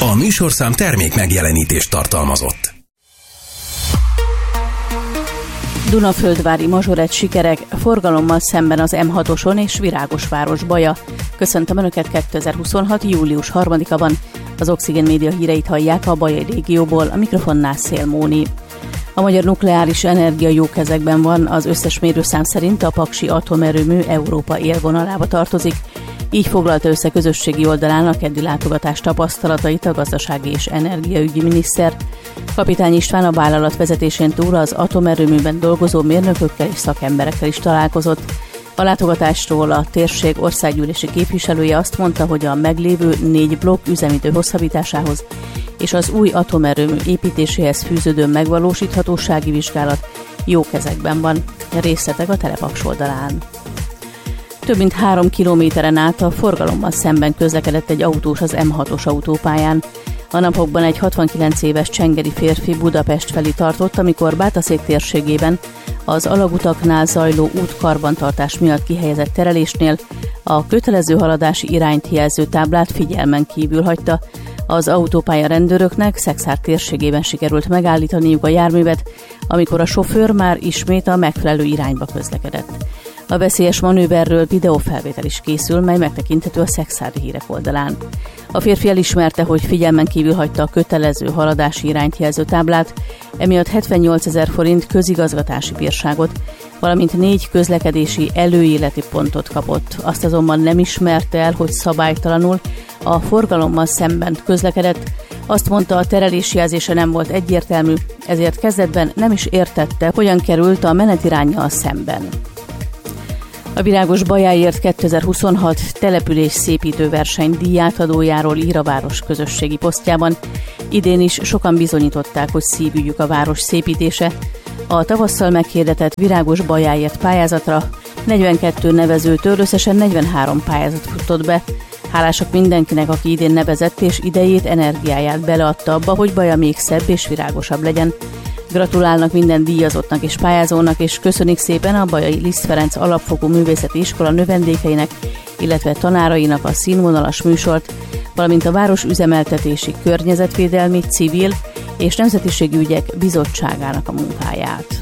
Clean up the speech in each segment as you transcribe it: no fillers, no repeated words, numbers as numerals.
A műsorszám termék megjelenítést tartalmazott. Dunaföldvári mazsoret sikerek, forgalommal szemben az M6-oson és Virágosváros baja. Köszöntöm Önöket 2026. július 3-a van. Az Oxigén Média híreit hallják a bajai régióból, a mikrofonnál Szél Móni. A magyar nukleáris energia jó kezekben van, az összes mérőszám szerint a paksi atomerőmű Európa élvonalába tartozik. Így foglalta össze közösségi oldalán a keddi látogatás tapasztalatait a gazdasági és energiaügyi miniszter. Kapitány István a vállalat vezetésén túl az atomerőműben dolgozó mérnökökkel és szakemberekkel is találkozott. A látogatásról a térség országgyűlési képviselője azt mondta, hogy a meglévő 4 blokk üzemidő hosszabbításához és az új atomerőmű építéséhez fűződő megvalósíthatósági vizsgálat jó kezekben van. Részletek a Telepaks oldalán. Több mint 3 kilométeren át a forgalommal szemben közlekedett egy autós az M6-os autópályán. A napokban egy 69 éves csengeri férfi Budapest felé tartott, amikor Bátaszék térségében az alagutaknál zajló útkarbantartás miatt kihelyezett terelésnél a kötelező haladási irányt jelző táblát figyelmen kívül hagyta. Az autópálya rendőröknek Szekszárd térségében sikerült megállítaniuk a járművet, amikor a sofőr már ismét a megfelelő irányba közlekedett. A veszélyes manőverről videófelvétel is készül, mely megtekinthető a szekszárdi hírek oldalán. A férfi elismerte, hogy figyelmen kívül hagyta a kötelező haladási irányt jelző táblát, emiatt 78 000 forint közigazgatási bírságot, valamint 4 közlekedési előéleti pontot kapott. Azt azonban nem ismerte el, hogy szabálytalanul a forgalommal szemben közlekedett. Azt mondta, a terelésjelzése nem volt egyértelmű, ezért kezdetben nem is értette, hogyan került a menetiránnyal szemben. A Virágos bajáért 2026 település szépítő verseny díjátadójáról ír a város közösségi posztjában. Idén is sokan bizonyították, hogy szívügyük a város szépítése. A tavasszal meghirdetett Virágos bajáért pályázatra 42 nevezőtől összesen 43 pályázat futott be. Hálásak mindenkinek, aki idén nevezett és idejét, energiáját beleadta abba, hogy baja még szebb és virágosabb legyen. Gratulálnak minden díjazottnak és pályázónak, és köszönik szépen a Bajai Liszt Ferenc Alapfokú Művészeti Iskola növendékeinek, illetve tanárainak a színvonalas műsort, valamint a Város Üzemeltetési, Környezetvédelmi, Civil és Nemzetiségi Ügyek Bizottságának a munkáját.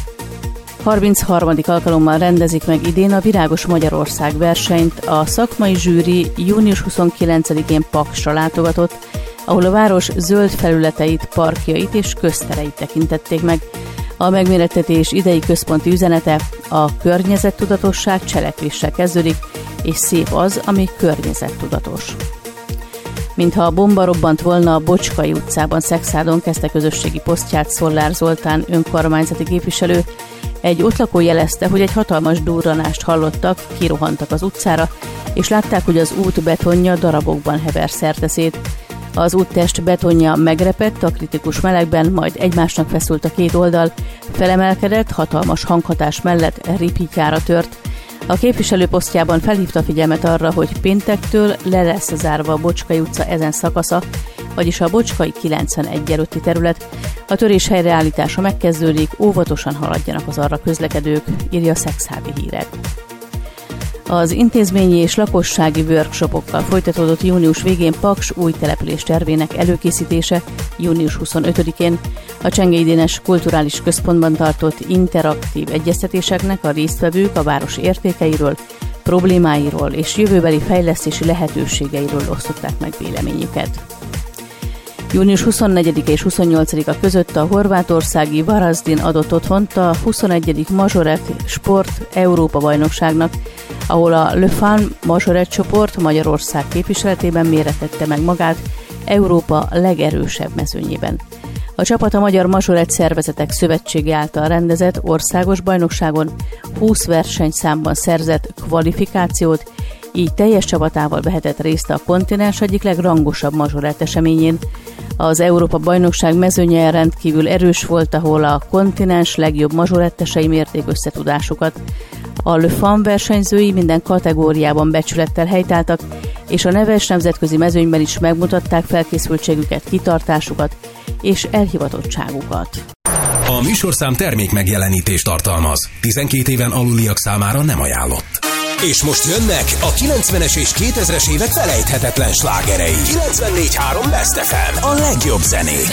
33. alkalommal rendezik meg idén a Virágos Magyarország versenyt. A szakmai zsűri június 29-én Paksra látogatott, ahol a város zöld felületeit, parkjait és köztereit tekintették meg. A megmérettetés idei központi üzenete: a környezettudatosság cselekvéssel kezdődik, és szép az, ami környezettudatos. Mintha a bomba robbant volna, a Bocskai utcában Szekszárdon kezdte közösségi posztját Szollár Zoltán önkormányzati képviselő. Egy ott lakó jelezte, hogy egy hatalmas durranást hallottak, kirohantak az utcára, és látták, hogy az út betonja darabokban hever szerteszét. Az úttest betonja megrepett a kritikus melegben, majd egymásnak feszült a két oldal, felemelkedett, hatalmas hanghatás mellett ripityára tört. A képviselő posztjában felhívta a figyelmet arra, hogy péntektől le lesz zárva a Bocskai utca ezen szakasza, vagyis a Bocskai 91 előtti terület. A törés helyreállítása megkezdődik, óvatosan haladjanak az arra közlekedők, írja a Szekszárdi Hírek. Az intézményi és lakossági workshopokkal folytatódott június végén Paks új település tervének előkészítése június 25-én. A Csengei Dénes Kulturális Központban tartott interaktív egyeztetéseknek a résztvevők a város értékeiről, problémáiról és jövőbeli fejlesztési lehetőségeiről osztották meg véleményüket. Június 24 és 28-a között a horvátországi Varazdin adott otthont a 21. Mazsoret Sport Európa-bajnokságnak, ahol a Le Fan Mazsoret csoport Magyarország képviseletében méretette meg magát Európa legerősebb mezőnyében. A csapat a Magyar Mazsoret Szervezetek Szövetsége által rendezett országos bajnokságon 20 versenyszámban szerzett kvalifikációt, így teljes csapatával vehetett részt a kontinens egyik legrangosabb mazsoret eseményén. Az Európa-bajnokság mezőnye rendkívül erős volt, ahol a kontinens legjobb mazsorettesei mérték összetudásukat. A Le Fan versenyzői minden kategóriában becsülettel helytáltak, és a neves nemzetközi mezőnyben is megmutatták felkészültségüket, kitartásukat és elhivatottságukat. A műsorszám termék megjelenítést tartalmaz. 12 éven aluliak számára nem ajánlott. És most jönnek a 90-es és 2000-es évek felejthetetlen slágerei. 94.3 Best FM. A legjobb zenék.